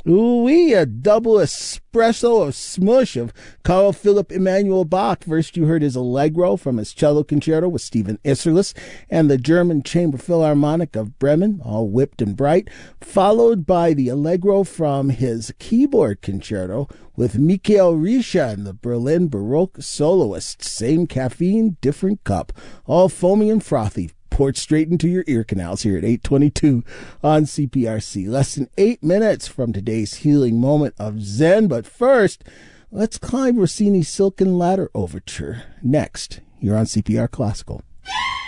Ooh-wee, a double espresso of smush of Carl Philipp Emanuel Bach. First you heard his Allegro from his cello concerto with Stephen Isserlis and the German Chamber Philharmonic of Bremen, all whipped and bright, followed by the Allegro from his keyboard concerto with Michael Rischa and the Berlin Baroque soloists. Same caffeine, different cup, all foamy and frothy, poured straight into your ear canals here at 8:22 on CPRC. Less than 8 minutes from today's healing moment of Zen. But first, let's climb Rossini's Silken Ladder Overture. Next, you're on CPR Classical.